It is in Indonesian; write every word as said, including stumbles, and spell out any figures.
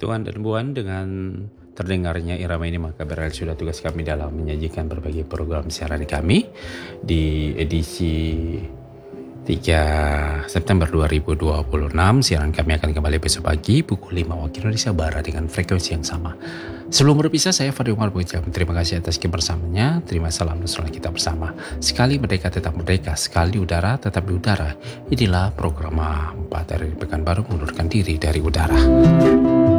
Tuan dan Puan, dengan terdengarnya irama ini maka berakhir sudah tugas kami dalam menyajikan berbagai program siaran kami di edisi tiga September dua ribu dua puluh enam. Siaran kami akan kembali besok pagi pukul lima waktu Indonesia Barat dengan frekuensi yang sama. Sebelum berpisah, saya Fadil Umar mengucapkan terima kasih atas kebersamaannya. Terima salam nasional kita bersama. Sekali merdeka tetap merdeka, sekali udara tetap di udara. Inilah program empat dari Pekanbaru mengundurkan diri dari udara.